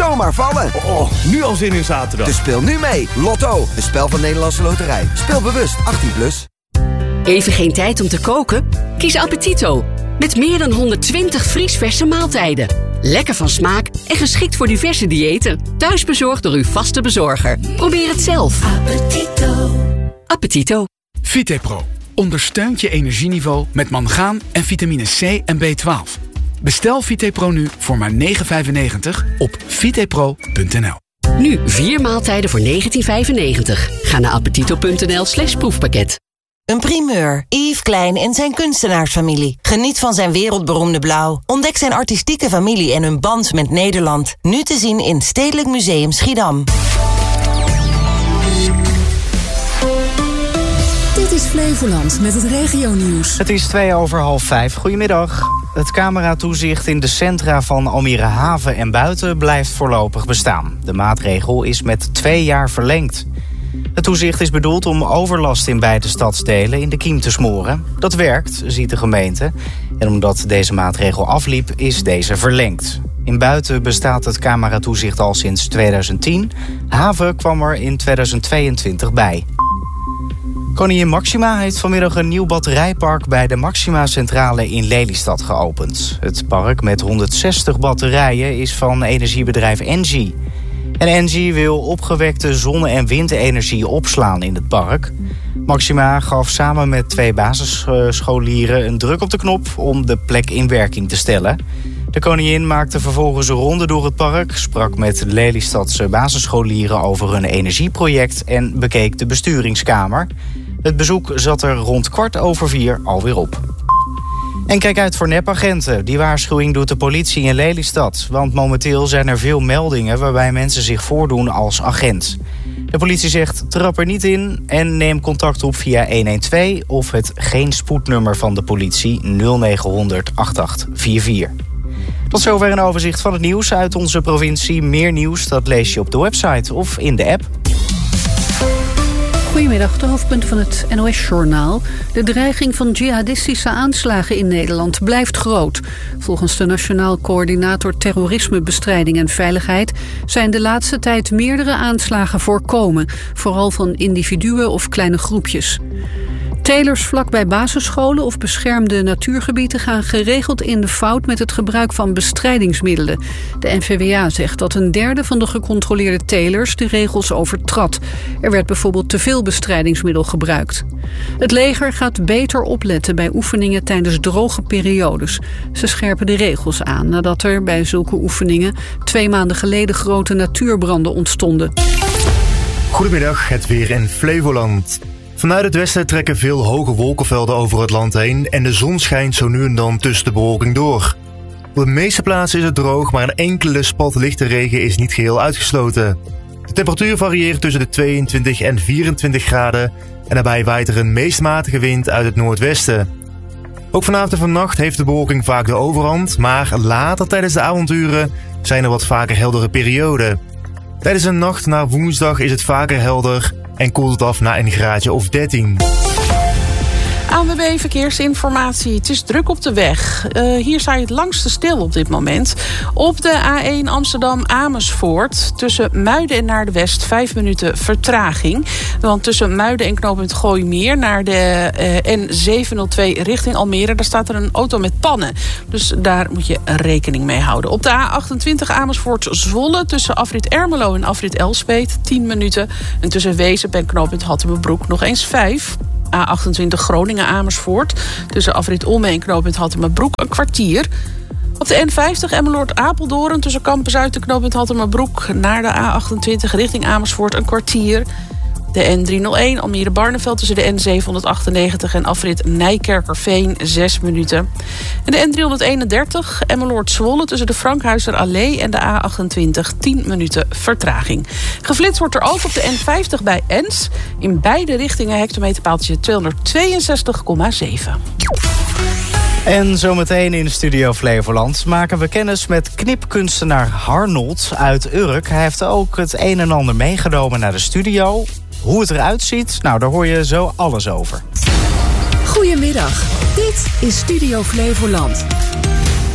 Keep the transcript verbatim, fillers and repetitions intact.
zomaar vallen. Oh, nu al zin in zaterdag. Dus speel nu mee. Lotto, een spel van Nederlandse Loterij. Speel bewust, achttien plus. Even geen tijd om te koken? Kies Appetito. Met meer dan honderdtwintig vriesverse maaltijden. Lekker van smaak en geschikt voor diverse diëten. Thuisbezorgd door uw vaste bezorger. Probeer het zelf. Appetito. Appetito. Vitepro ondersteunt je energieniveau met mangaan en vitamine C en B twaalf. Bestel Vitepro nu voor maar negen vijfennegentig op vitepro punt n l. Nu vier maaltijden voor negentien vijfennegentig. Ga naar appetito.nl slash proefpakket. Een primeur. Yves Klein en zijn kunstenaarsfamilie. Geniet van zijn wereldberoemde blauw. Ontdek zijn artistieke familie en hun band met Nederland. Nu te zien in Stedelijk Museum Schiedam. Dit is Flevoland met het regionieuws. Het is twee over half vijf. Goedemiddag. Het cameratoezicht in de centra van Almere Haven en buiten blijft voorlopig bestaan. De maatregel is met twee jaar verlengd. Het toezicht is bedoeld om overlast in beide stadsdelen in de kiem te smoren. Dat werkt, ziet de gemeente. En omdat deze maatregel afliep, is deze verlengd. In buiten bestaat het cameratoezicht al sinds tweeduizend tien. Haven kwam er in tweeduizend tweeëntwintig bij. Koningin Máxima heeft vanmiddag een nieuw batterijpark bij de Máxima-centrale in Lelystad geopend. Het park met honderdzestig batterijen is van energiebedrijf Engie. En Engie wil opgewekte zonne- en windenergie opslaan in het park. Máxima gaf samen met twee basisscholieren een druk op de knop om de plek in werking te stellen. De koningin maakte vervolgens een ronde door het park, sprak met Lelystadse basisscholieren over hun energieproject en bekeek de besturingskamer. Het bezoek zat er rond kwart over vier alweer op. En kijk uit voor nepagenten. Die waarschuwing doet de politie in Lelystad. Want momenteel zijn er veel meldingen waarbij mensen zich voordoen als agent. De politie zegt, trap er niet in en neem contact op via honderdtwaalf... of het geen spoednummer van de politie nul negen honderd achtentachtig vierenveertig. Tot zover een overzicht van het nieuws uit onze provincie. Meer nieuws, dat lees je op de website of in de app. Goedemiddag, de hoofdpunten van het N O S-journaal. De dreiging van jihadistische aanslagen in Nederland blijft groot. Volgens de Nationaal Coördinator Terrorismebestrijding en Veiligheid zijn de laatste tijd meerdere aanslagen voorkomen, vooral van individuen of kleine groepjes. Telers vlakbij basisscholen of beschermde natuurgebieden gaan geregeld in de fout met het gebruik van bestrijdingsmiddelen. De N V W A zegt dat een derde van de gecontroleerde telers de regels overtrad. Er werd bijvoorbeeld te veel bestrijdingsmiddel gebruikt. Het leger gaat beter opletten bij oefeningen tijdens droge periodes. Ze scherpen de regels aan nadat er bij zulke oefeningen twee maanden geleden grote natuurbranden ontstonden. Goedemiddag, het weer in Flevoland. Vanuit het westen trekken veel hoge wolkenvelden over het land heen en de zon schijnt zo nu en dan tussen de bewolking door. Op de meeste plaatsen is het droog, maar een enkele spat lichte regen is niet geheel uitgesloten. De temperatuur varieert tussen de tweeëntwintig en vierentwintig graden en daarbij waait er een meest matige wind uit het noordwesten. Ook vanavond en vannacht heeft de bewolking vaak de overhand, maar later tijdens de avonduren zijn er wat vaker heldere perioden. Tijdens de nacht naar woensdag is het vaker helder en koelt het af naar een graadje of dertien. A N W B Verkeersinformatie. Het is druk op de weg. Uh, hier sta je het langste stil op dit moment. Op de A één Amsterdam-Amersfoort. Tussen Muiden en naar de West vijf minuten vertraging. Want tussen Muiden en knooppunt Gooimeer naar de uh, N zevenhonderdtwee richting Almere. Daar staat er een auto met pannen. Dus daar moet je rekening mee houden. Op de A achtentwintig Amersfoort-Zwolle. Tussen afrit Ermelo en afrit Elspeet tien minuten. En tussen Wezep en knooppunt Hattemerbroek nog eens vijf. A achtentwintig Groningen-Amersfoort. Tussen afrit Olme en knooppunt Hattemerbroek een kwartier. Op de N vijftig Emmeloord-Apeldoorn tussen Kampen-Zuid en knooppunt Hattemerbroek naar de A achtentwintig richting Amersfoort een kwartier. De N driehonderdéén Almere-Barneveld tussen de N zevenhonderdachtennegentig en afrit Nijkerkerveen zes minuten. En de N driehonderdeenendertig Emmeloord-Zwolle tussen de Frankhuizer Allee en de A achtentwintig tien minuten vertraging. Geflitst wordt er ook op de N vijftig bij Ens. In beide richtingen hectometerpaaltje tweehonderdtweeënzestig komma zeven. En zometeen in Studio Flevoland maken we kennis met knipkunstenaar Harnold uit Urk. Hij heeft ook het een en ander meegenomen naar de studio. Hoe het eruit ziet, nou, daar hoor je zo alles over. Goedemiddag, dit is Studio Flevoland.